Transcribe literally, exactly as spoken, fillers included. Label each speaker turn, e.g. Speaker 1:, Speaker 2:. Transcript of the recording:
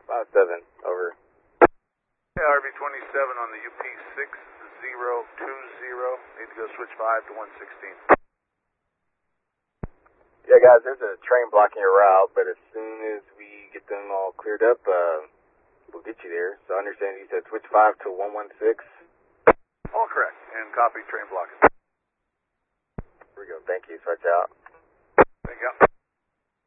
Speaker 1: five seven, over.
Speaker 2: Yeah, R V twenty-seven on the U P six zero two zero. Need to go switch five to one sixteen.
Speaker 1: Yeah, guys, there's a train blocking your route, but as soon as we get them all cleared up, uh, we'll get you there. So I understand you said switch five to one one six.
Speaker 2: All correct, and copy train blocking.
Speaker 1: Here we go. Thank you. Switch out.